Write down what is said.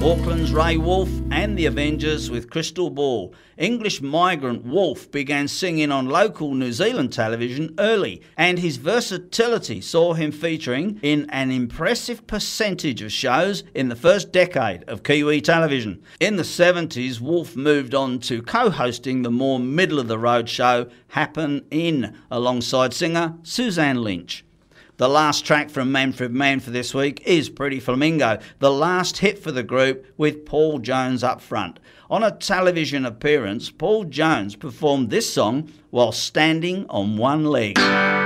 Auckland's Ray Wolf and the Avengers with Crystal Ball. English migrant Wolf began singing on local New Zealand television early, and his versatility saw him featuring in an impressive percentage of shows in the first decade of Kiwi television. In the 70s, Wolf moved on to co-hosting the more middle-of-the-road show Happen In, alongside singer Suzanne Lynch. The last track from Manfred Mann for this week is Pretty Flamingo, the last hit for the group with Paul Jones up front. On a television appearance, Paul Jones performed this song while standing on one leg.